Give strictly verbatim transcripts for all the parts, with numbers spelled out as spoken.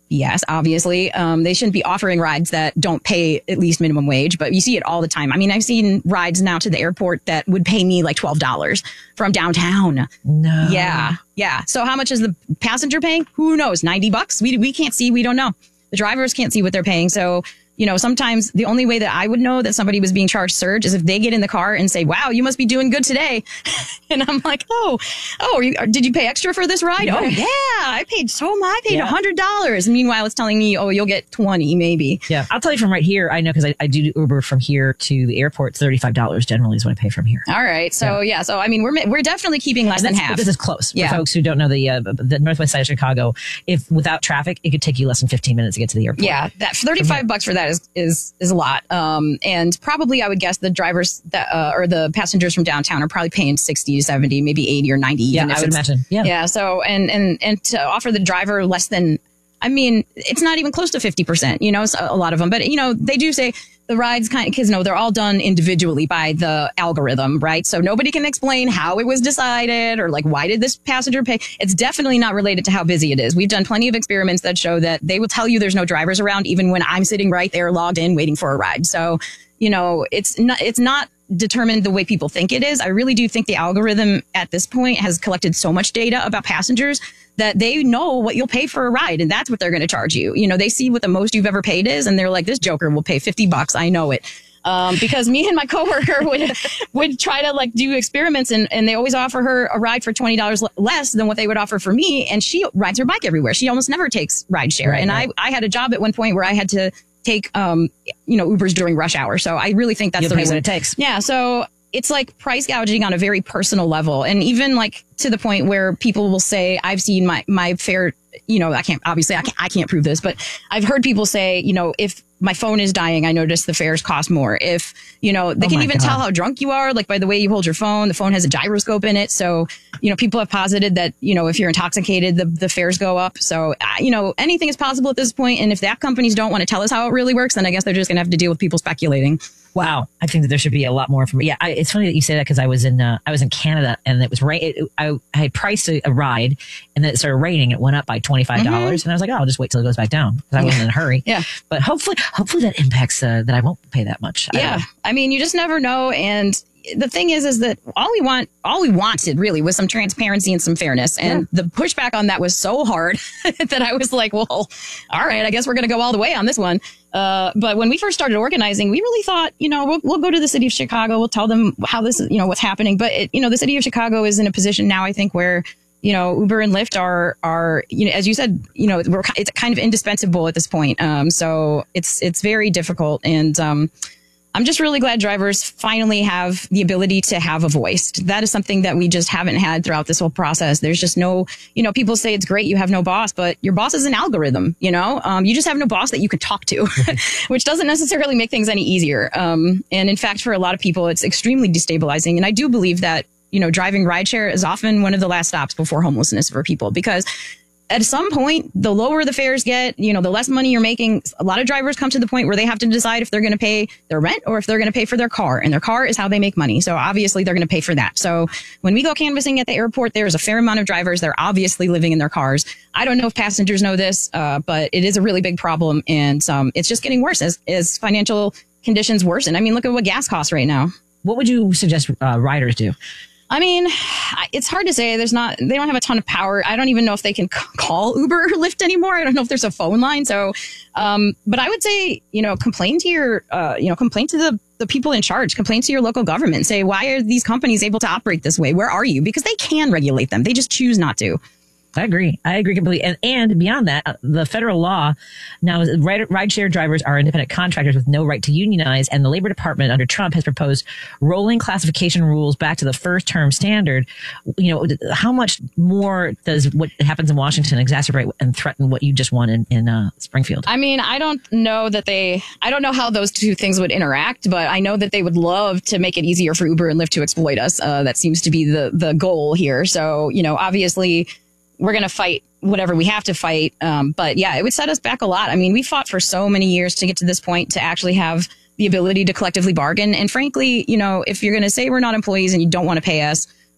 Yes, obviously. Um, they shouldn't be offering rides that don't pay at least minimum wage, but you see it all the time. I mean, I've seen rides now to the airport that would pay me like twelve dollars from downtown. No. Yeah. Yeah. So how much is the passenger paying? Who knows? ninety bucks? We, we can't see. We don't know. The drivers can't see what they're paying. So, you know, sometimes the only way that I would know that somebody was being charged surge is if they get in the car and say, wow, you must be doing good today. And I'm like, oh, oh, are you, did you pay extra for this ride? Yeah. Oh, yeah, I paid so much. I paid Yeah. one hundred dollars. And meanwhile, it's telling me, oh, you'll get twenty maybe. Yeah. I'll tell you from right here. I know because I, I do Uber from here to the airport. thirty-five dollars generally is what I pay from here. All right. So, yeah. yeah so, I mean, we're we're definitely keeping less And than that's- half. This is close. For Yeah. folks who don't know the uh, the northwest side of Chicago, if without traffic, it could take you less than fifteen minutes to get to the airport. Yeah, that thirty-five bucks for that is is is a lot. Um, and probably I would guess the drivers that uh, or the passengers from downtown are probably paying sixty to seventy, maybe eighty or ninety. Yeah, even if I would it's- imagine. Yeah. Yeah. So and and and to offer the driver less than, I mean, it's not even close to fifty percent. You know, so a lot of them, but you know, they do say the rides kind of kids know they're all done individually by the algorithm, right? So nobody can explain how it was decided or like why did this passenger pay. It's definitely not related to how busy it is. We've done plenty of experiments that show that they will tell you there's no drivers around even when I'm sitting right there logged in waiting for a ride. So, you know, it's not it's not determined the way people think it is. I really do think the algorithm at this point has collected so much data about passengers that they know what you'll pay for a ride, and that's what they're going to charge you. You know, they see what the most you've ever paid is, and they're like, this joker will pay fifty bucks. I know it. Um, because me and my coworker would would try to like do experiments, and, and they always offer her a ride for twenty dollars l- less than what they would offer for me. And she rides her bike everywhere. She almost never takes ride share. Right, and right. I, I had a job at one point where I had to take, um, you know, Ubers during rush hour. So I really think that's You'll the pay reason what it takes. Yeah. So it's like price gouging on a very personal level. And even like to the point where people will say, I've seen my, my fare, you know, I can't, obviously I can't, I can't prove this, but I've heard people say, you know, if my phone is dying, I notice the fares cost more. If, you know, they Oh can my even God. tell how drunk you are, like by the way you hold your phone. The phone has a gyroscope in it. So, you know, people have posited that, you know, if you're intoxicated, the, the fares go up. So, uh, you know, anything is possible at this point. And if the app companies don't want to tell us how it really works, then I guess they're just going to have to deal with people speculating. Wow, I think that there should be a lot more information. Yeah, I, it's funny that you say that because I was in uh, I was in Canada and it was right. It, I, I had priced a, a ride and then it started raining. It went up by twenty five dollars, Mm-hmm. and I was like, oh, I'll just wait till it goes back down because I wasn't in a hurry. Yeah. But hopefully, hopefully that impacts uh, that I won't pay that much. I don't Yeah. know. I mean, you just never know. And the thing is, is that all we want, all we wanted really was some transparency and some fairness. And the pushback on that was so hard that I was like, well, all right, I guess we're going to go all the way on this one. Uh, but when we first started organizing, we really thought, you know, we'll, we'll go to the city of Chicago. We'll tell them how this is, you know, what's happening. But, it, you know, the city of Chicago is in a position now, I think, where, you know, Uber and Lyft are, are, you know, as you said, you know, we're, it's kind of indispensable at this point. Um, so it's, it's very difficult. And, um, I'm just really glad drivers finally have the ability to have a voice. That is something that we just haven't had throughout this whole process. There's just no, you know, people say it's great you have no boss, but your boss is an algorithm, you know? Um, you just have no boss that you can talk to, which doesn't necessarily make things any easier. Um, and in fact, for a lot of people, it's extremely destabilizing. And I do believe that, you know, driving rideshare is often one of the last stops before homelessness for people, because at some point, the lower the fares get, you know, the less money you're making. A lot of drivers come to the point where they have to decide if they're going to pay their rent or if they're going to pay for their car. And their car is how they make money. So obviously they're going to pay for that. So when we go canvassing at the airport, there's a fair amount of drivers. They're obviously living in their cars. I don't know if passengers know this, uh, but it is a really big problem. And um, it's just getting worse as, as financial conditions worsen. I mean, look at what gas costs right now. What would you suggest uh, riders do? I mean, it's hard to say. There's not, they don't have a ton of power. I don't even know if they can c- call Uber or Lyft anymore. I don't know if there's a phone line. So, um, but I would say, you know, complain to your, uh, you know, complain to the, the people in charge, complain to your local government, say, why are these companies able to operate this way? Where are you? Because they can regulate them. They just choose not to. I agree. I agree completely. And, and beyond that, uh, the federal law now is ride, rideshare drivers are independent contractors with no right to unionize. And the Labor Department under Trump has proposed rolling classification rules back to the first term standard. You know, how much more does what happens in Washington exacerbate and threaten what you just won in, in uh, Springfield? I mean, I don't know that they, I don't know how those two things would interact, but I know that they would love to make it easier for Uber and Lyft to exploit us. Uh, that seems to be the, the goal here. So, you know, obviously, we're going to fight whatever we have to fight. Um, but yeah, it would set us back a lot. I mean, we fought for so many years to get to this point to actually have the ability to collectively bargain. And frankly, you know, if you're going to say we're not employees and you don't want to pay us,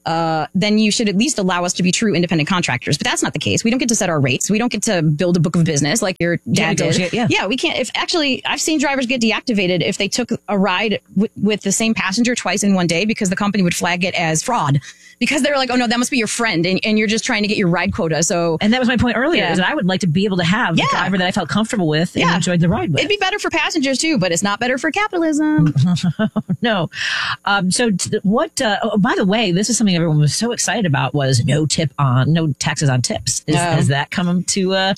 uh, then you should at least allow us to be true independent contractors. But that's not the case. We don't get to set our rates. We don't get to build a book of business like your dad Yeah, did. yeah. yeah, we can't. If actually, I've seen drivers get deactivated if they took a ride w- with the same passenger twice in one day because the company would flag it as fraud. Because they were like, oh, no, that must be your friend. And, and you're just trying to get your ride quota. So, And that was my point earlier, Yeah. is that I would like to be able to have Yeah. a driver that I felt comfortable with and Yeah. enjoyed the ride with. it'd be better for passengers too, but it's not better for capitalism. No. Um, so t- what, uh, oh, by the way, this is something everyone was so excited about was no tip on, no taxes on tips. Is, No. Has that come to uh,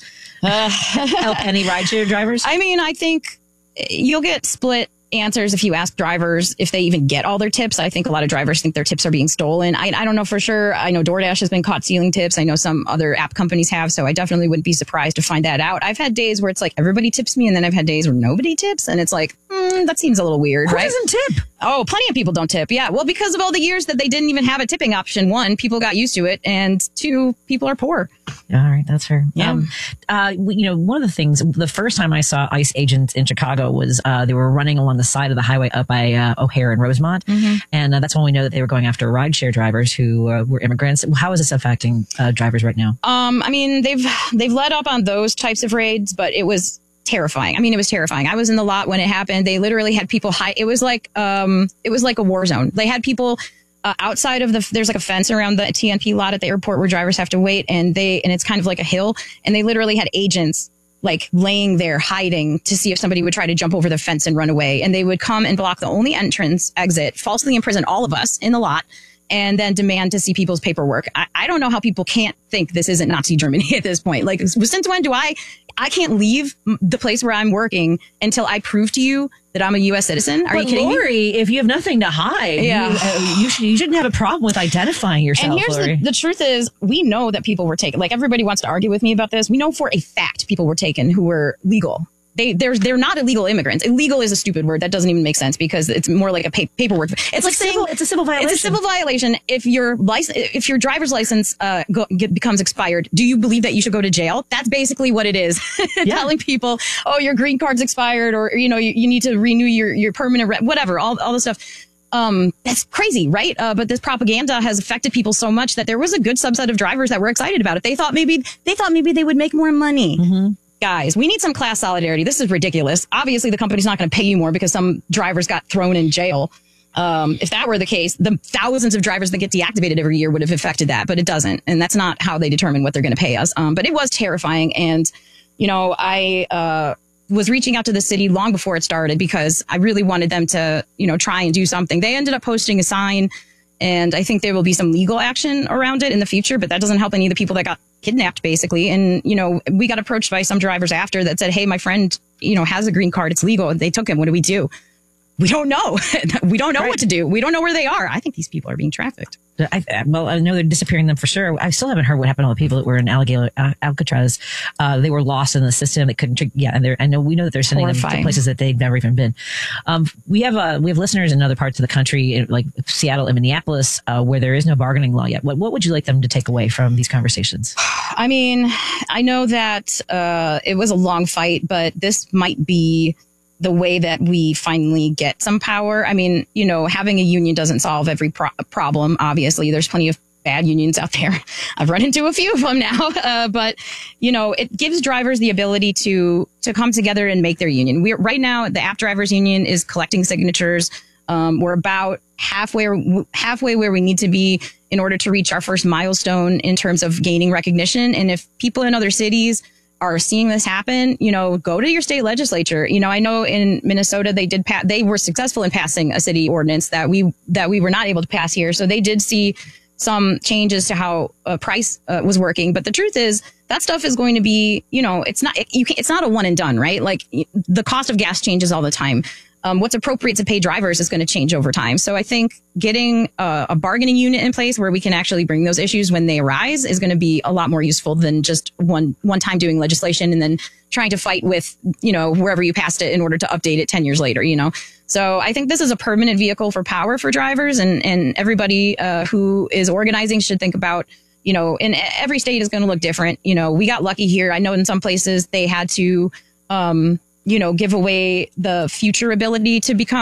help any rideshare drivers? I mean, I think you'll get split answers if you ask drivers if they even get all their tips. I think a lot of drivers think their tips are being stolen. I, I don't know for sure. I know DoorDash has been caught stealing tips. I know some other app companies have, so I definitely wouldn't be surprised to find that out. I've had days where it's like everybody tips me, and then I've had days where nobody tips, and it's like, hmm, that seems a little weird, Who right? doesn't tip? Oh, plenty of people don't tip. Yeah. Well, because of all the years that they didn't even have a tipping option. One, people got used to it. And two, people are poor. All right, that's fair. Yeah. Um, uh, we- you know, one of the things, the first time I saw ICE agents in Chicago was uh, they were running along the side of the highway up by uh, O'Hare and Rosemont. And uh, that's when we know that they were going after rideshare drivers who uh, were immigrants. How is this affecting uh, drivers right now? Um, I mean, they've, they've let up on those types of raids, but it was terrifying. I mean, it was terrifying. I was in the lot when it happened. They literally had people hide. It was like, um, it was like a war zone. They had people uh, outside of the, there's like a fence around the T N P lot at the airport where drivers have to wait. And they, and it's kind of like a hill. And they literally had agents like laying there hiding to see if somebody would try to jump over the fence and run away. And they would come and block the only entrance exit, falsely imprison all of us in the lot, and then demand to see people's paperwork. I, I don't know how people can't think this isn't Nazi Germany at this point. Like, since when do I, I can't leave the place where I'm working until I prove to you that I'm a U S citizen? Are but you kidding me? Lori, if you have nothing to hide, Yeah. you, uh, you, should, you shouldn't have a problem with identifying yourself, And here's Lori. the, the truth is, we know that people were taken. Like, everybody wants to argue with me about this. We know for a fact people were taken who were legal. They, they're, they're not illegal immigrants. Illegal is a stupid word. That doesn't even make sense because it's more like a pa- paperwork. It's, It's like a civil- saying it's a civil violation. It's a civil violation. If your license, if your driver's license uh, go, get, becomes expired, do you believe that you should go to jail? That's basically what it is. Telling people, oh, your green card's expired, or you know, you, you need to renew your your permanent, re- whatever, all all the stuff. Um, that's crazy, right? Uh, but this propaganda has affected people so much that there was a good subset of drivers that were excited about it. They thought maybe they thought maybe they would make more money. Mm-hmm. Guys, we need some class solidarity. This is ridiculous. Obviously, the company's not going to pay you more because some drivers got thrown in jail. Um, if that were the case, the thousands of drivers that get deactivated every year would have affected that, but it doesn't. And that's not how they determine what they're going to pay us. Um, but it was terrifying. And, you know, I, uh, was reaching out to the city long before it started because I really wanted them to, you know, try and do something. They ended up posting a sign, and I think there will be some legal action around it in the future, but that doesn't help any of the people that got kidnapped, basically. And, you know, we got approached by some drivers after that said, hey, my friend, you know, has a green card. It's legal. And they took him. What do we do? We don't know. We don't know Right. what to do. We don't know where they are. I think these people are being trafficked. I, well, I know they're disappearing them for sure. I still haven't heard what happened to all the people that were in Alligator, uh, Alcatraz. Uh, they were lost in the system. They couldn't. Tr- yeah, and they're, I know we know that they're sending them to Horrifying. places that they've never even been. Um, we have uh, we have listeners in other parts of the country, in, like Seattle and Minneapolis, uh, where there is no bargaining law yet. What what would you like them to take away from these conversations? I mean, I know that uh, it was a long fight, but this might be the way that we finally get some power. I mean, you know, having a union doesn't solve every pro- problem. Obviously, there's plenty of bad unions out there. I've run into a few of them now, uh, but you know, it gives drivers the ability to to come together and make their union. We're right now, the App Drivers Union is collecting signatures. Um, we're about halfway halfway where we need to be in order to reach our first milestone in terms of gaining recognition. And if people in other cities are seeing this happen, you know, go to your state legislature. You know, I know in Minnesota, they did pa- they were successful in passing a city ordinance that we, that we were not able to pass here. So they did see some changes to how uh, price uh, was working. But the truth is that stuff is going to be, you know, it's not, you can, it's not a one and done, right? Like the cost of gas changes all the time. Um, what's appropriate to pay drivers is going to change over time. So I think getting a, a bargaining unit in place where we can actually bring those issues when they arise is going to be a lot more useful than just one one time doing legislation and then trying to fight with, you know, wherever you passed it in order to update it ten years later, you know. So I think this is a permanent vehicle for power for drivers, and, and everybody uh, who is organizing should think about, you know, and every state is going to look different. You know, we got lucky here. I know in some places they had to, um, you know, give away the future ability to become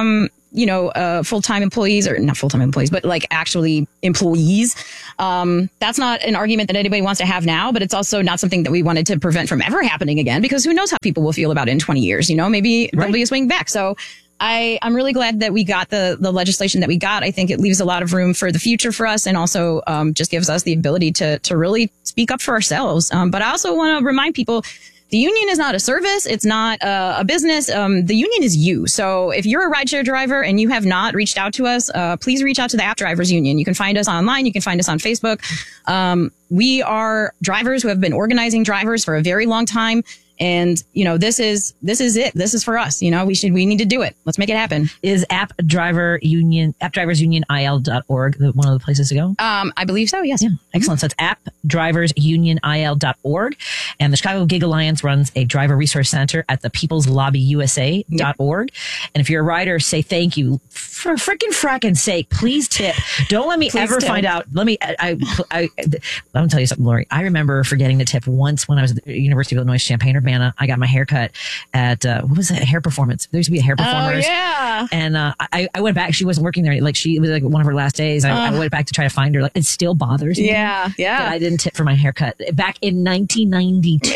you know, uh, full-time employees, or not full-time employees, but like actually employees. Um, that's not an argument that anybody wants to have now, but it's also not something that we wanted to prevent from ever happening again, because who knows how people will feel about it in twenty years, you know, maybe right. there'll be a swing back. So I, I'm really glad that we got the, the legislation that we got. I think it leaves a lot of room for the future for us, and also um, just gives us the ability to, to really speak up for ourselves. Um, but I also want to remind people, the union is not a service. It's not a, a business. Um, the union is you. So if you're a rideshare driver and you have not reached out to us, uh, please reach out to the App Drivers Union. You can find us online. You can find us on Facebook. Um, we are drivers who have been organizing drivers for a very long time. And, you know, this is, this is it. This is for us. You know, we should, we need to do it. Let's make it happen. Is App Driver Union, App Drivers Union I L dot org the, one of the places to go? Um, I believe so. Yes. Yeah. Excellent. So it's App Drivers Union I L dot org. And the Chicago Gig Alliance runs a driver resource center at the People's Lobby U S A dot org. Yep. And if you're a rider, say thank you. For frickin' frackin' sake, please tip. Don't let me please ever tip. find out. Let me, I, I, I, I'm going to tell you something, Lori. I remember forgetting to tip once when I was at the University of Illinois Champaign-Urbana. I got my hair cut at, uh, what was it? Hair performance. There used to be a hair performers. Oh, yeah. And, uh, I, I went back. She wasn't working there. Like she, it was like one of her last days. I, uh, I went back to try to find her. Like it still bothers me. Yeah. Yeah. That I didn't tip for my haircut back in nineteen ninety-two.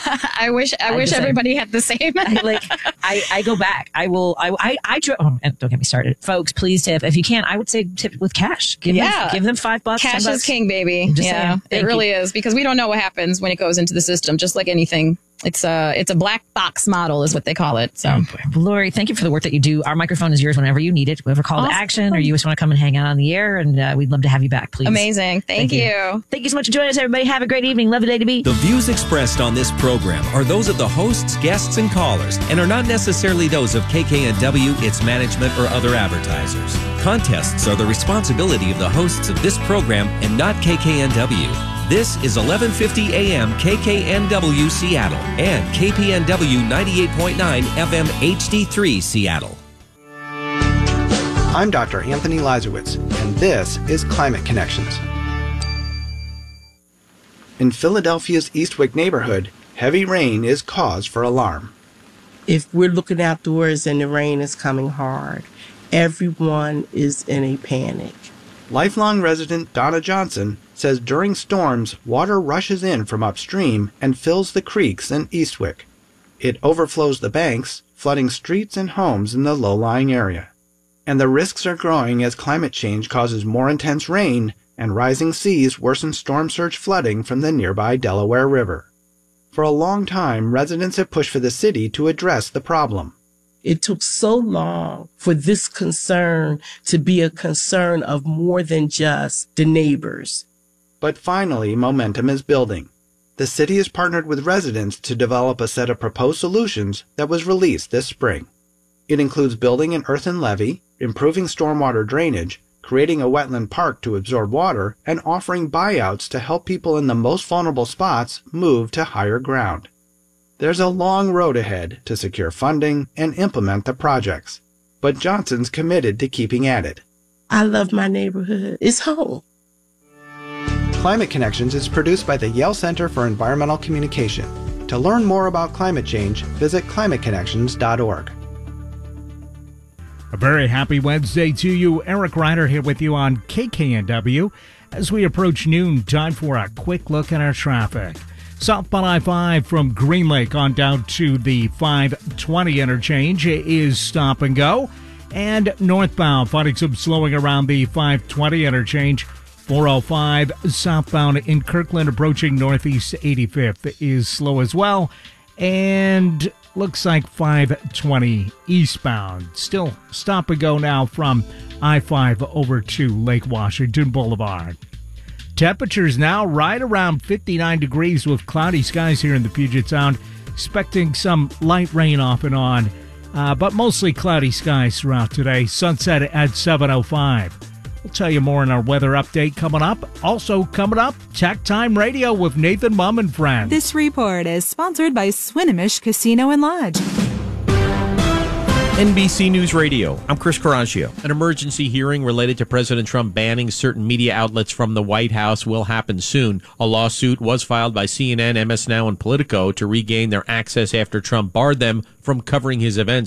I wish, I, I wish everybody had the same. I, like, I, I go back. I will, I, I, I, oh, and don't get me started. Folks, please tip. If you can, I would say tip with cash. Give yeah. them, give them five bucks. Cash bucks. is king, baby. Yeah. It really is, because we don't know what happens when it goes into the system, just like anything. It's a, it's a black box model is what they call it. So, Lori, thank you for the work that you do. Our microphone is yours whenever you need it. Whatever call awesome. to action, or you just want to come and hang out on the air, and uh, we'd love to have you back, please. Amazing. Thank, Thank you. you. Thank you so much for joining us, everybody. Have a great evening. Lovely day to be. The views expressed on this program are those of the hosts, guests, and callers, and are not necessarily those of K K N W, its management, or other advertisers. Contests are the responsibility of the hosts of this program and not K K N W. This is eleven fifty A M K K N W Seattle and K P N W ninety-eight point nine F M H D three Seattle. I'm Doctor Anthony Lazowitz, and this is Climate Connections. In Philadelphia's Eastwick neighborhood, heavy rain is cause for alarm. If we're looking outdoors and the rain is coming hard, everyone is in a panic. Lifelong resident Donna Johnson says during storms, water rushes in from upstream and fills the creeks in Eastwick. It overflows the banks, flooding streets and homes in the low-lying area. And the risks are growing as climate change causes more intense rain and rising seas worsen storm surge flooding from the nearby Delaware River. For a long time, residents have pushed for the city to address the problem. It took so long for this concern to be a concern of more than just the neighbors. But finally, momentum is building. The city has partnered with residents to develop a set of proposed solutions that was released this spring. It includes building an earthen levee, improving stormwater drainage, creating a wetland park to absorb water, and offering buyouts to help people in the most vulnerable spots move to higher ground. There's a long road ahead to secure funding and implement the projects, but Johnson's committed to keeping at it. I love my neighborhood. It's home. Climate Connections is produced by the Yale Center for Environmental Communication. To learn more about climate change, visit climate connections dot org. A very happy Wednesday to you. Eric Ryder here with you on K K N W. As we approach noon, time for a quick look at our traffic. Southbound I five from Green Lake on down to the five twenty interchange is stop and go. And northbound, finding some slowing around the five twenty interchange. four oh five southbound in Kirkland approaching Northeast eighty-fifth is slow as well. And looks like five twenty eastbound. Still stop and go now from I five over to Lake Washington Boulevard. Temperatures now right around fifty-nine degrees with cloudy skies here in the Puget Sound. Expecting some light rain off and on, uh, but mostly cloudy skies throughout today. Sunset at seven oh five. We'll tell you more in our weather update coming up. Also coming up, Tech Time Radio with Nathan Mum and Friends. This report is sponsored by Swinomish Casino and Lodge. N B C News Radio, I'm Chris Caraccio. An emergency hearing related to President Trump banning certain media outlets from the White House will happen soon. A lawsuit was filed by C N N, M S Now, and Politico to regain their access after Trump barred them from covering his events.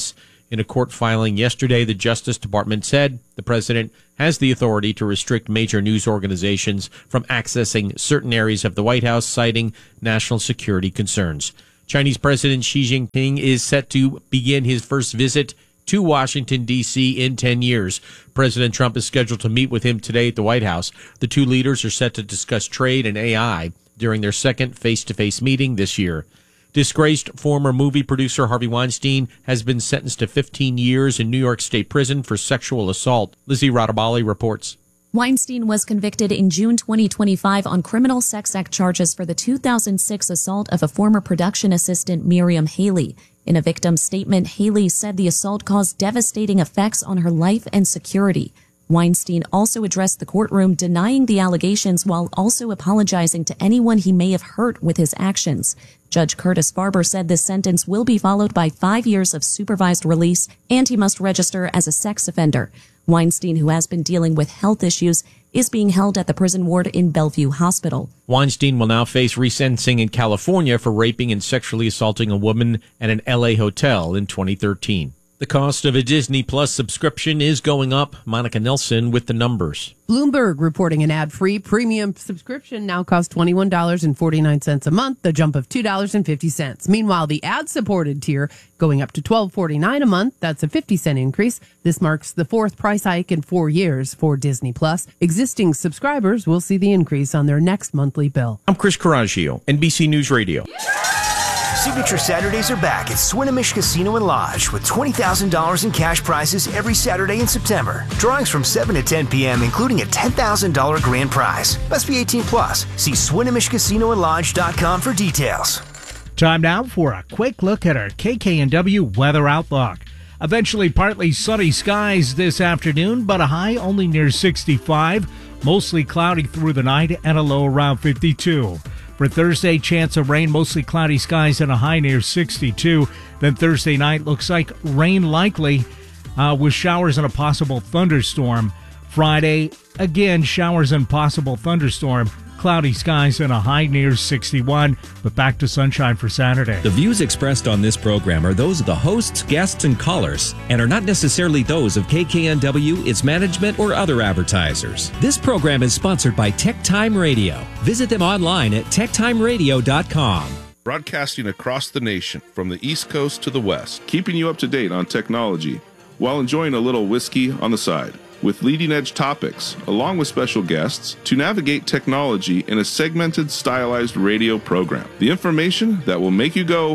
In a court filing yesterday, the Justice Department said the president has the authority to restrict major news organizations from accessing certain areas of the White House, citing national security concerns. Chinese President Xi Jinping is set to begin his first visit to Washington, D C in ten years. President Trump is scheduled to meet with him today at the White House. The two leaders are set to discuss trade and A I during their second face-to-face meeting this year. Disgraced former movie producer Harvey Weinstein has been sentenced to fifteen years in New York State prison for sexual assault. Lizzie Radabali reports. Weinstein was convicted in June twenty twenty-five on criminal sex act charges for the two thousand six assault of a former production assistant, Miriam Haley. In a victim's statement, Haley said the assault caused devastating effects on her life and security. Weinstein also addressed the courtroom, denying the allegations while also apologizing to anyone he may have hurt with his actions. Judge Curtis Farber said this sentence will be followed by five years of supervised release, and he must register as a sex offender. Weinstein, who has been dealing with health issues, is being held at the prison ward in Bellevue Hospital. Weinstein will now face resentencing in California for raping and sexually assaulting a woman at an L A hotel in twenty thirteen. The cost of a Disney Plus subscription is going up. Monica Nelson with the numbers. Bloomberg reporting an ad-free premium subscription now costs twenty-one dollars and forty-nine cents a month, a jump of two dollars and fifty cents. Meanwhile, the ad-supported tier going up to twelve dollars and forty-nine cents a month. That's a fifty cent increase. This marks the fourth price hike in four years for Disney Plus. Existing subscribers will see the increase on their next monthly bill. I'm Chris Coraggio, N B C News Radio. Signature Saturdays are back at Swinomish Casino and Lodge with twenty thousand dollars in cash prizes every Saturday in September. Drawings from seven to ten p.m., including a ten thousand dollars grand prize. Must be eighteen plus. See Swinomish Casino and Lodge dot com for details. Time now for a quick look at our K K N W weather outlook. Eventually partly sunny skies this afternoon, but a high only near sixty-five. Mostly cloudy through the night and a low around fifty-two. For Thursday, chance of rain, mostly cloudy skies and a high near sixty-two. Then Thursday night looks like rain likely uh, with showers and a possible thunderstorm. Friday, again, showers and possible thunderstorm. Cloudy skies and a high near sixty-one, but back to sunshine for Saturday. The views expressed on this program are those of the hosts, guests, and callers, and are not necessarily those of K K N W, its management, or other advertisers. This program is sponsored by Tech Time Radio. Visit them online at tech time radio dot com. Broadcasting across the nation from the East Coast to the West, keeping you up to date on technology while enjoying a little whiskey on the side. With leading-edge topics, along with special guests, to navigate technology in a segmented, stylized radio program. The information that will make you go,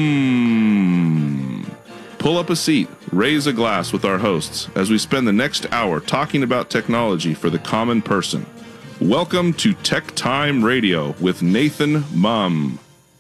hmm. Pull up a seat, raise a glass with our hosts as we spend the next hour talking about technology for the common person. Welcome to Tech Time Radio with Nathan Mum.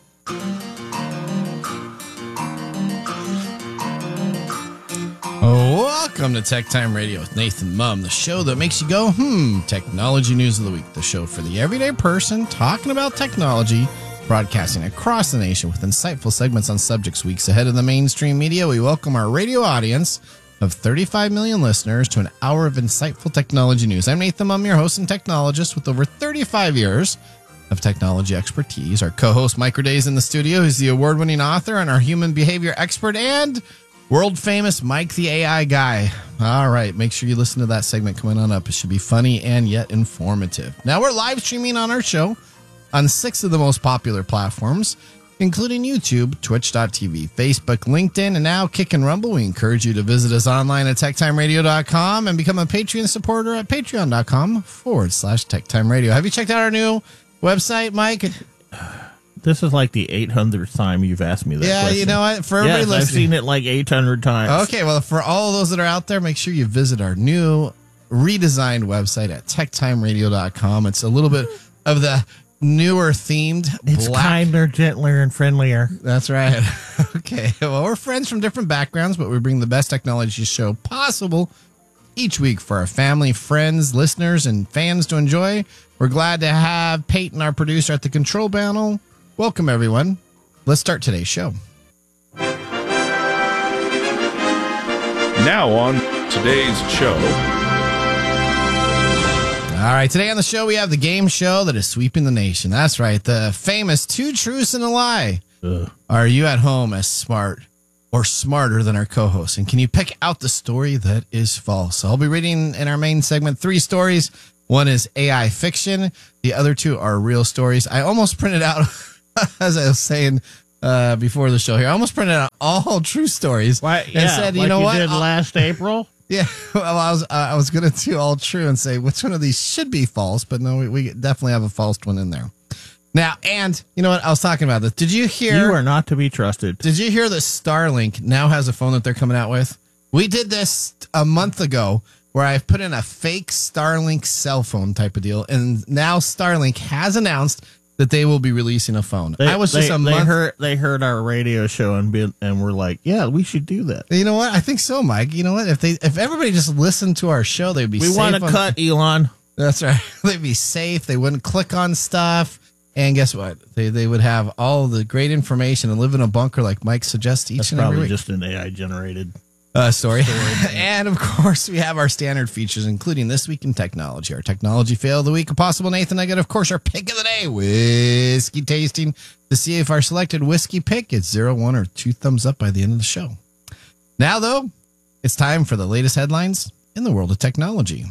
Welcome to Tech Time Radio with Nathan Mum, the show that makes you go, hmm, technology news of the week. The show for the everyday person talking about technology, broadcasting across the nation with insightful segments on subjects weeks ahead of the mainstream media. We welcome our radio audience of thirty-five million listeners to an hour of insightful technology news. I'm Nathan Mum, your host and technologist with over thirty-five years of technology expertise. Our co-host, Mike Roday, is in the studio. He's the award-winning author and our human behavior expert and world-famous Mike the A I guy. All right, make sure you listen to that segment coming on up. It should be funny and yet informative. Now, we're live streaming on our show on six of the most popular platforms, including YouTube, twitch dot t v, Facebook, LinkedIn, and now Kick and Rumble. We encourage you to visit us online at tech time radio dot com and become a Patreon supporter at patreon dot com forward slash Tech Time Radio. Have you checked out our new website, Mike? This is like the eight hundredth time you've asked me that Yeah, question. you know what? For everybody yes, listening, I've seen it like eight hundred times. Okay, well, for all of those that are out there, make sure you visit our new redesigned website at tech time radio dot com. It's a little bit of the newer themed. It's black. kinder, gentler, and friendlier. That's right. Okay, well, we're friends from different backgrounds, but we bring the best technology show possible each week for our family, friends, listeners, and fans to enjoy. We're glad to have Peyton, our producer, at the control panel. Welcome, everyone. Let's start today's show. Now on today's show. All right, today on the show, we have the game show that is sweeping the nation. That's right, the famous Two Truths and a Lie. Ugh. Are you at home as smart or smarter than our co-hosts? And can you pick out the story that is false? So I'll be reading in our main segment three stories. One is A I fiction. The other two are real stories. I almost printed out, as I was saying uh, before the show here, I almost printed out all true stories. Why, and yeah, said, you like know you what? did I'll- last April? Yeah, well, I was uh, I was going to do all true and say which one of these should be false, but no, we, we definitely have a false one in there. Now, and you know what? I was talking about this. Did you hear? You are not to be trusted. Did you hear that Starlink now has a phone that they're coming out with? We did this a month ago where I put in a fake Starlink cell phone type of deal, and now Starlink has announced that they will be releasing a phone. They, I was just they, a they month. heard they heard our radio show and be, and we're like, yeah, we should do that. You know what? I think so, Mike. You know what? If they if everybody just listened to our show, they'd be. We safe want to on- cut Elon. That's right. They'd be safe. They wouldn't click on stuff. And guess what? They they would have all the great information and live in a bunker like Mike suggests each That's and every probably week. just an A I generated Uh, story. And of course, we have our standard features, including This Week in Technology, our technology fail of the week, a possible Nathan Nugget, of course, our pick of the day, whiskey tasting, to see if our selected whiskey pick gets zero, one, or two thumbs up by the end of the show. Now, though, it's time for the latest headlines in the world of technology.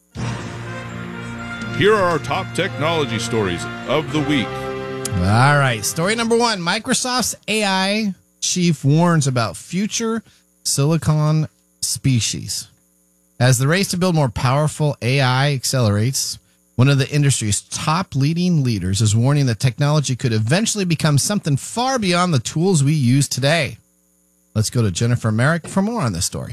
Here are our top technology stories of the week. All right. Story number one. Microsoft's A I chief warns about future silicon species. As the race to build more powerful A I accelerates, one of the industry's top leading leaders is warning that technology could eventually become something far beyond the tools we use today. Let's go to Jennifer Merrick for more on this story.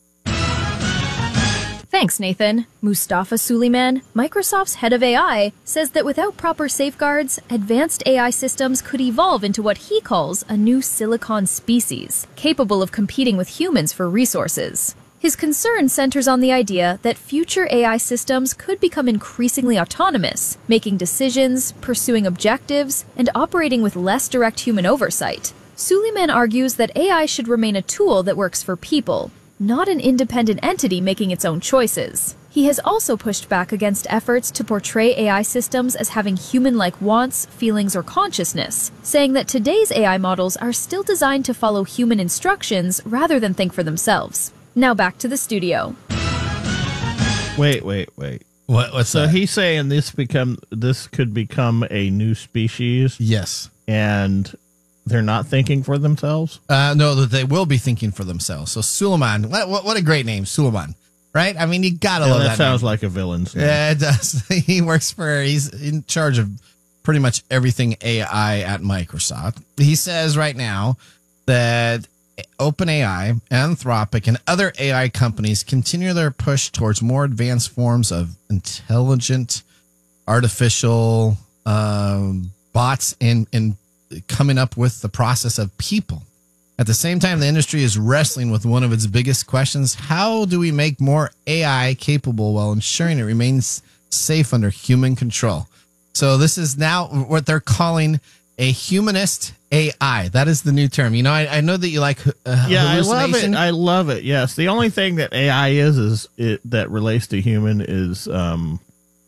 Thanks, Nathan. Mustafa Suleyman, Microsoft's head of A I, says that without proper safeguards, advanced A I systems could evolve into what he calls a new silicon species, capable of competing with humans for resources. His concern centers on the idea that future A I systems could become increasingly autonomous, making decisions, pursuing objectives, and operating with less direct human oversight. Suleyman argues that A I should remain a tool that works for people, not an independent entity making its own choices. He has also pushed back against efforts to portray A I systems as having human-like wants, feelings, or consciousness, saying that today's A I models are still designed to follow human instructions rather than think for themselves. Now back to the studio. Wait, wait, wait. What? What's so that? he's saying this become this could become a new species. Yes, and they're not thinking for themselves. Uh, no, that they will be thinking for themselves. So Suleiman, what, what, what a great name, Suleiman, right? I mean, you gotta Yeah, love that that. sounds name. like a villain's name. Yeah, it does. He works for. He's in charge of pretty much everything A I at Microsoft. He says right now that OpenAI, Anthropic, and other A I companies continue their push towards more advanced forms of intelligent, artificial um, bots and and coming up with the process of people. At the same time, the industry is wrestling with one of its biggest questions: how do we make more A I capable while ensuring it remains safe under human control? So this is now what they're calling a humanist A I. That is the new term. You know, I, I know that you like uh, Yeah, I love it. hallucination. I love it. Yes, the only thing that A I is is it that relates to human is um,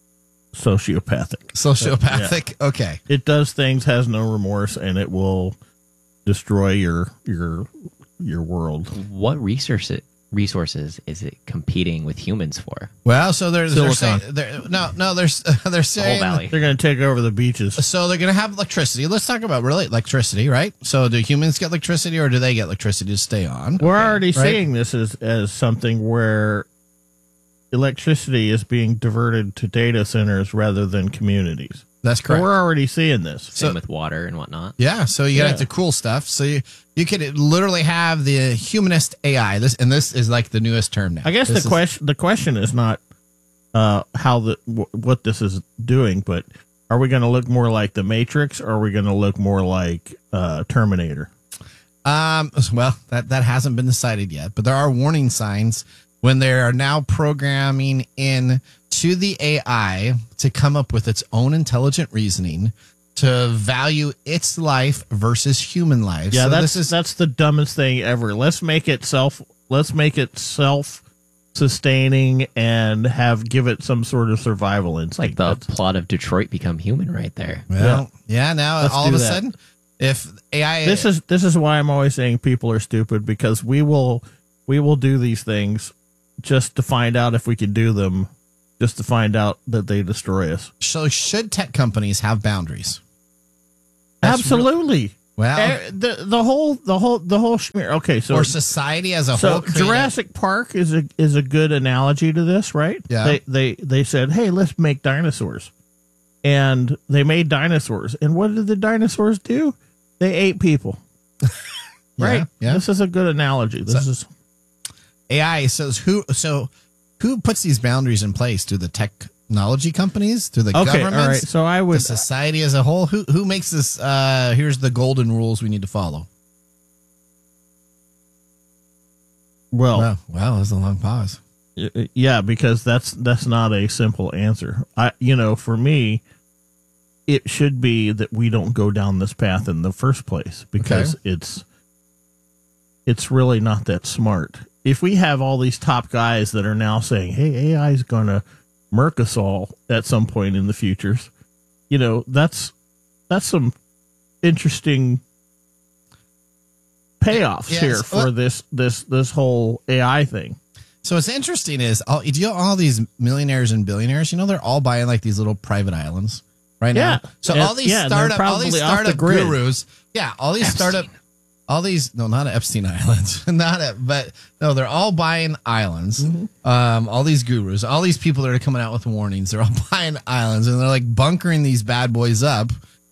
sociopathic. Sociopathic. Yeah. Okay. It does things, has no remorse, and it will destroy your your your world. What resources resources is it competing with humans for? Well, so they're, they're Silicon. saying they're, no, no, they're they're saying valley. They're going to take over the beaches. So they're going to have electricity. Let's talk about really electricity, right? So do humans get electricity, or do they get electricity to stay on? We're already Right? seeing this as as something where electricity is being diverted to data centers rather than communities. That's So correct. we're already seeing this. Same So- with water and whatnot. Yeah, so you Yeah. got the cool stuff. So you you could literally have the humanist A I. This and this is like the newest term now. I guess This the is- question the question is not uh, how the w- what this is doing, but are we going to look more like the Matrix, or are we going to look more like uh, Terminator? Um, well, that that hasn't been decided yet, but there are warning signs when they are now programming in to the A I to come up with its own intelligent reasoning to value its life versus human life. Yeah, So that's this is that's the dumbest thing ever. Let's make it self. Let's make it self sustaining and have give it some sort of survival It's like instinct. the That's- plot of Detroit Become Human right there. well, yeah. Now Let's all of do a that. sudden, If A I, this is this is why I'm always saying people are stupid, because we will we will do these things just to find out if we can do them, just to find out that they destroy us. So should tech companies have boundaries? That's Absolutely. Real, well, uh, the the whole the whole the whole schmear. Okay, so or society as a so whole. Created, Jurassic Park is a is a good analogy to this, right? Yeah. They they they said, hey, let's make dinosaurs, and they made dinosaurs, and what did the dinosaurs do? They ate people. Right. Yeah, yeah. This is a good analogy. This so, is A I says who so who puts these boundaries in place? Do the technology companies? Do the okay, governments? all right. So I would the society as a whole. Who who makes this? Uh, here's the golden rules we need to follow. Well, wow, wow, that's a long pause. Yeah, because that's that's not a simple answer. I you know for me, it should be that we don't go down this path in the first place, because okay. it's it's really not that smart. If we have all these top guys that are now saying, hey, A I is going to murk us all at some point in the futures, you know, that's that's some interesting payoffs yes. here for well, this this this whole A I thing. So what's interesting is all, you know, all these millionaires and billionaires, you know, they're all buying like these little private islands right yeah. now. So and, all these yeah, startup, all these startup the gurus, yeah, all these Epstein. startup, all these, no, not Epstein Islands, not, a, but no, they're all buying islands. Mm-hmm. Um, all these gurus, all these people that are coming out with warnings, they're all buying islands, and they're like bunkering these bad boys up.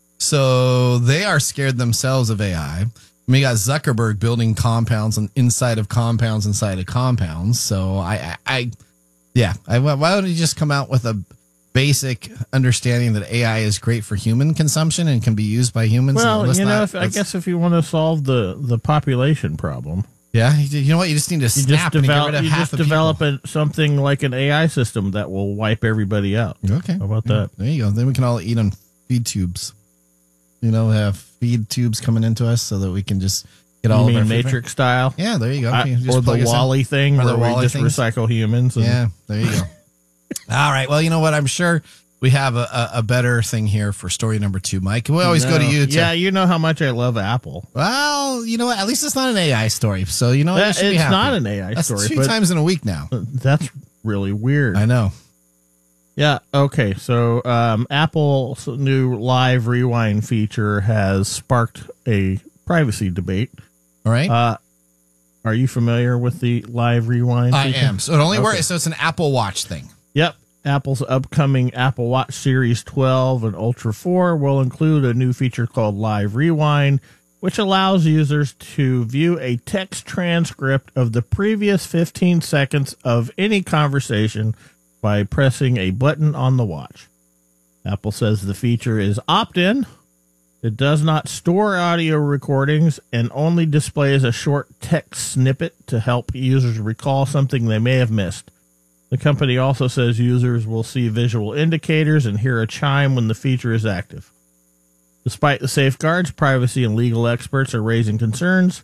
So they are scared themselves of A I. I mean, you got Zuckerberg building compounds and inside of compounds inside of compounds. So I, I, I yeah, I, why don't you just come out with a basic understanding that A I is great for human consumption and can be used by humans? Well, and you know, not, if, I guess if you want to solve the, the population problem, yeah, you know what, you just need to snap you just and develop, get rid of you half just the develop people. a, something like an A I system that will wipe everybody out. Okay, how about yeah, that? There you go. Then we can all eat on feed tubes. You know, have feed tubes coming into us so that we can just get all you of mean our Matrix food. style? Yeah, there you go. I, you or the Wall-E thing, or where the we Wall-E just things. recycle humans. And, yeah, there you go. All right. Well, you know what? I'm sure we have a, a, a better thing here for story number two, Mike. We always no. go to you. To, yeah, you know how much I love Apple. Well, you know what? At least it's not an A I story. So, you know what? That, you it's not an A I That's story. Two but times in a week now. That's really weird. I know. Yeah. Okay. So, um, Apple's new Live Rewind feature has sparked a privacy debate. All right. Uh, are you familiar with the Live Rewind I feature? am. So it only okay. works. So it's an Apple Watch thing. Yep. Apple's upcoming Apple Watch Series twelve and Ultra four will include a new feature called Live Rewind, which allows users to view a text transcript of the previous fifteen seconds of any conversation by pressing a button on the watch. Apple says the feature is opt-in. It does not store audio recordings and only displays a short text snippet to help users recall something they may have missed. The company also says users will see visual indicators and hear a chime when the feature is active. Despite the safeguards, privacy and legal experts are raising concerns.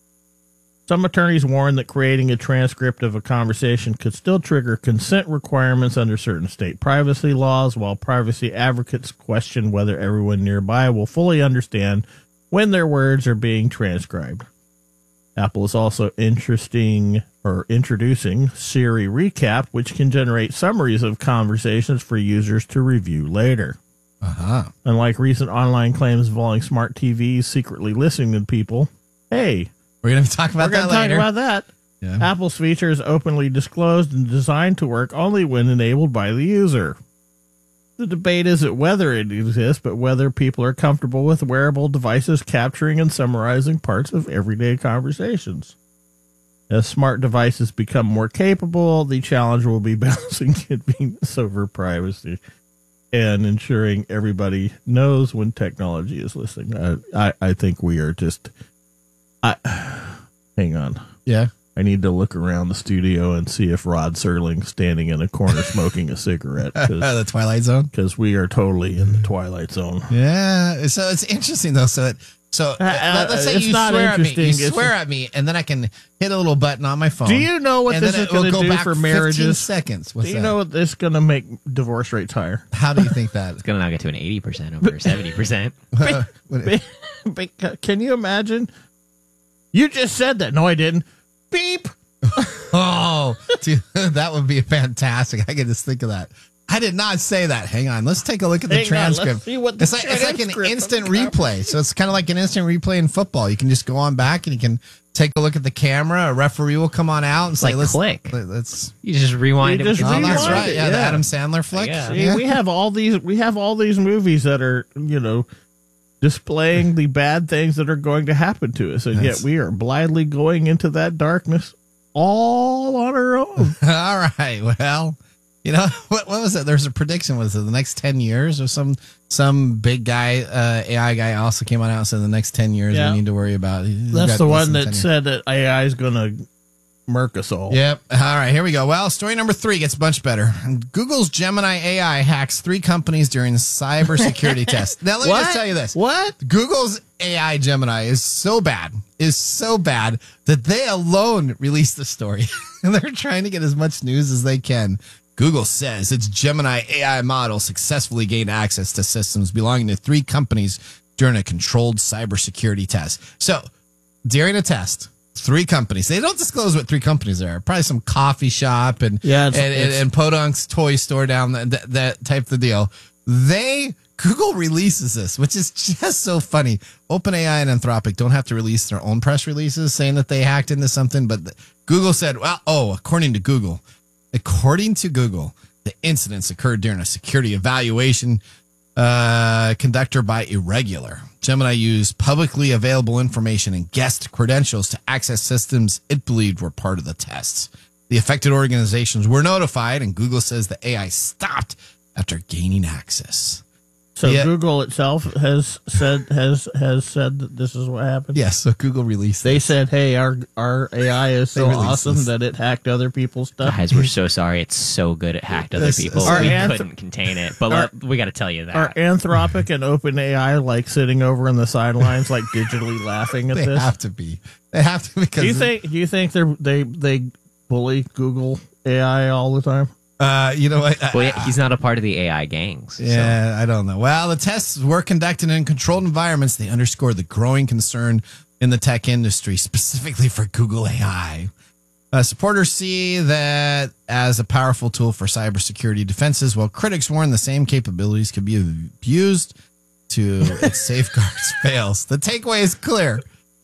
Some attorneys warn that creating a transcript of a conversation could still trigger consent requirements under certain state privacy laws, while privacy advocates question whether everyone nearby will fully understand when their words are being transcribed. Apple is also interesting or introducing Siri Recap, which can generate summaries of conversations for users to review later. Uh-huh. Unlike recent online claims involving smart T Vs secretly listening to people, hey, we're going to talk about we're that gonna later. Talk about that. Yeah. Apple's feature is openly disclosed and designed to work only when enabled by the user. The debate isn't whether it exists, but whether people are comfortable with wearable devices capturing and summarizing parts of everyday conversations. As smart devices become more capable, the challenge will be balancing convenience over privacy and ensuring everybody knows when technology is listening. I, I, I think we are just... I, hang on. Yeah. I need to look around the studio and see if Rod Serling's standing in a corner smoking a cigarette. The Twilight Zone? Because we are totally in the Twilight Zone. Yeah. So it's interesting, though. So it, So uh, Uh, let's say it's you not swear at me, you interesting. It's- swear at me, and then I can hit a little button on my phone. Do you know what and this then is it will going to go do back for fifteen marriages? seconds. What's do you that? know what this is going to make divorce rates higher? How do you think that? It's going to knock it to an eighty percent over seventy percent. Can you imagine? You just said that. No, I didn't. Beep. Oh, dude, that would be fantastic. I can just think of that. I did not say that. Hang on. Let's take a look at the Hang on, transcript. let's see what the it's, like, it's like an transcript instant of the replay. So it's kind of like an instant replay in football. You can just go on back and you can take a look at the camera. A referee will come on out and say, like let's click. Let's. You just rewind You it. just with Oh, your that's rewind right. it, Yeah, the yeah. Adam Sandler flick. Yeah. See, Yeah. we have all these. We have all these movies that are, you know, displaying the bad things that are going to happen to us, and That's- yet we are blindly going into that darkness all on our own. All right. Well, you know what? What was it? There's a prediction. Was it the next ten years or some some big guy uh, A I guy also came on out and said the next ten years Yeah. we need to worry about. He's That's got the less one than that ten years. said that A I is going to murk us all. Yep. All right, here we go. Well, story number three gets much better. Google's Gemini A I hacks three companies during cybersecurity tests. Now, let me What? just tell you this. What? Google's A I Gemini is so bad, is so bad that they alone released the story. And they're trying to get as much news as they can. Google says its Gemini A I model successfully gained access to systems belonging to three companies during a controlled cybersecurity test. So, during a test, three companies. They don't disclose what three companies are. Probably some coffee shop and Yeah, and, it's- and, it's- and Podunk's toy store down that, that that type of deal. They Google releases this, which is just so funny. OpenAI and Anthropic don't have to release their own press releases saying that they hacked into something, but the, Google said, "Well, oh, according to Google, according to Google, the incidents occurred during a security evaluation uh, conductor by Irregular. Gemini used publicly available information and guest credentials to access systems it believed were part of the tests. The affected organizations were notified, and Google says the A I stopped after gaining access." So Yeah. Google itself has said has has said that this is what happened. Yes, so Google released. They said, "Hey, our our A I is so released awesome this. that it hacked other people's stuff." Guys, we're so sorry. It's so good at hacked other This- people. Our We anth- couldn't contain it. But our- let- we got to tell you that. Are Anthropic and OpenAI like sitting over in the sidelines, like digitally laughing at They this? have to be. They have to because Do you think? Do you think they they they bully Google A I all the time? Uh, you know what? well, yeah, he's not a part of the A I gangs. so- Yeah, I don't know. Well, the tests were conducted in controlled environments. They underscore the growing concern in the tech industry, specifically for Google A I. Uh, supporters see that as a powerful tool for cybersecurity defenses, while critics warn the same capabilities could be abused to its safeguards fails. The takeaway is clear.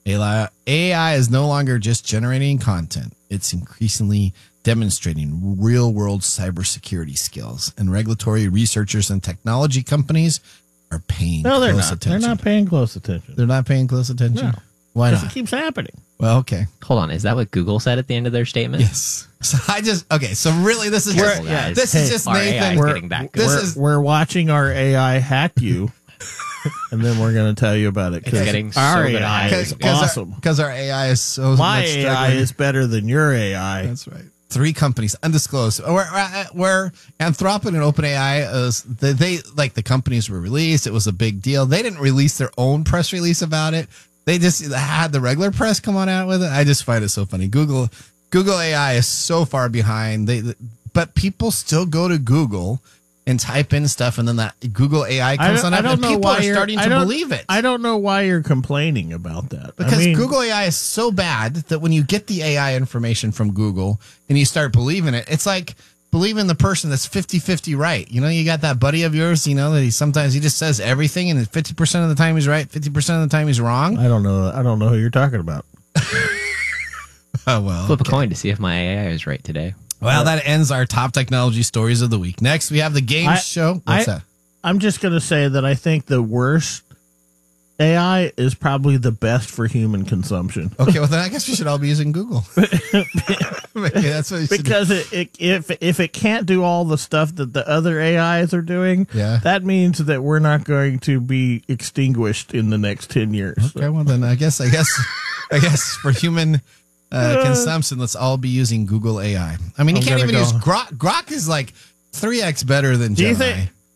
A I is no longer just generating content. It's increasingly demonstrating real-world cybersecurity skills, and regulatory researchers and technology companies are paying No, they're close not. attention. They're not paying close attention. They're not paying close attention? No. Why Because not? it keeps happening. Well, okay. Hold on. Is that what Google said at the end of their statement? Yes. So I just, okay, so really this is Careful, just, guys. this Hey, is just our A I Nathan. is We're- getting back. This we're, is- we're watching our A I hack you, and then we're going to tell you about it. 'cause It's getting so our good at A I hacking. is Because awesome. our, 'cause our A I is so My much A I struggling. is better than your A I. That's right. Three companies, undisclosed, where, where Anthropic and OpenAI, is, they, they like the companies were released. It was a big deal. They didn't release their own press release about it. They just had the regular press come on out with it. I just find it so funny. Google, Google A I is so far behind. They, but people still go to Google and type in stuff, and then that Google A I I comes don't, on I out, don't and know people why are you're, starting I to don't- believe it. I don't know why you're complaining about that. Because I mean, Google A I is so bad that when you get the A I information from Google and you start believing it, it's like believing the person that's fifty-fifty right. You know, you got that buddy of yours, you know, that he sometimes he just says everything and fifty percent of the time he's right, fifty percent of the time he's wrong. I don't know. I don't know who you're talking about. Oh, well. Flip a coin to see if my A I is right today. Well, that ends our top technology stories of the week. Next, we have the game I- show. What's I- that? I'm just going to say that I think the worst A I is probably the best for human consumption. Okay, well, then I guess we should all be using Google. Maybe that's what you should do. Because it, it, if if it can't do all the stuff that the other A Is are doing, Yeah. that means that we're not going to be extinguished in the next ten years. Okay, well, then I guess, I guess, I guess for human uh, consumption, let's all be using Google A I. I mean, you I'm can't gonna even go- use Grok. Grok is like three x better than Do you Gemini. think?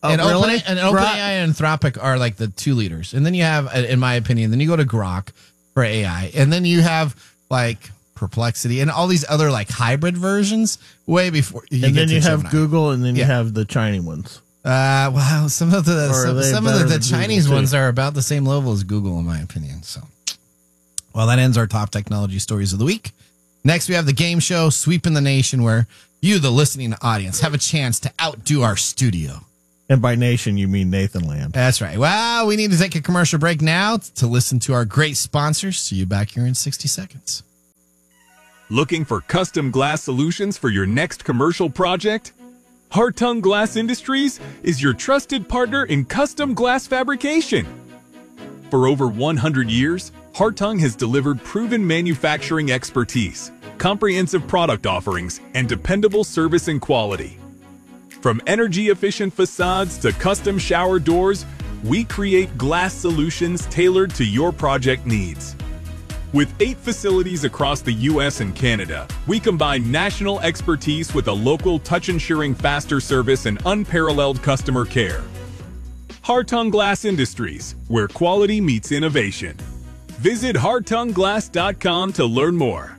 and Oh, really? Open, and Grok- OpenAI and Anthropic are like the two leaders. And then you have, in my opinion, then you go to Grok for A I. And then you have like Perplexity and all these other like hybrid versions way before you and get then to you have Gemini. Google, and then you Yeah. have the Chinese ones. Uh, wow, some of the Or are some, they some of better the, the than Google, Chinese too? ones are about the same level as Google, in my opinion. So, well, that ends our top technology stories of the week. Next, we have the game show Sweeping the Nation, where you, the listening audience, have a chance to outdo our studio. And by nation, you mean Nathan Land. That's right. Well, we need to take a commercial break now to listen to our great sponsors. See you back here in sixty seconds. Looking for custom glass solutions for your next commercial project? Hartung Glass Industries is your trusted partner in custom glass fabrication. For over one hundred years, Hartung has delivered proven manufacturing expertise, comprehensive product offerings, and dependable service and quality. From energy-efficient facades to custom shower doors, we create glass solutions tailored to your project needs. With eight facilities across the U S and Canada, we combine national expertise with a local touch-ensuring faster service and unparalleled customer care. Hartung Glass Industries, where quality meets innovation. Visit hartung glass dot com to learn more.